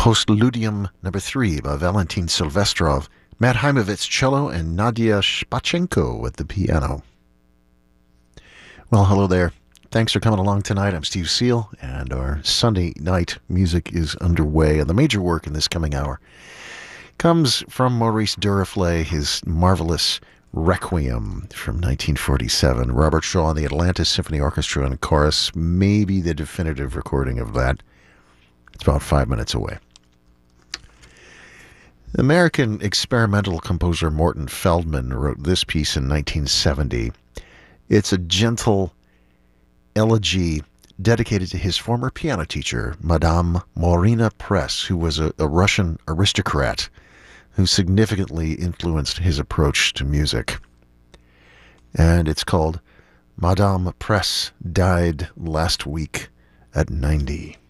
Postludium number 3 by Valentin Silvestrov, Matt Heimovitz cello, and Nadia Shpachenko at the piano. Well, hello there. Thanks for coming along tonight. I'm Steve Seal, and our Sunday night music is underway. And the major work in this coming hour comes from Maurice Duruflé, his marvelous Requiem from 1947. Robert Shaw and the Atlanta Symphony Orchestra and Chorus, maybe the definitive recording of that. It's about 5 minutes away. American experimental composer Morton Feldman wrote this piece in 1970. It's a gentle elegy dedicated to his former piano teacher, Madame Marina Press, who was a Russian aristocrat who significantly influenced his approach to music. And it's called Madame Press Died Last Week at 90.